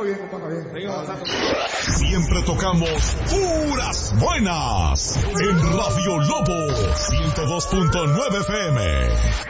bien, compadre, está bien. Siempre tocamos puras buenas en Radio Lobo 102.9 FM.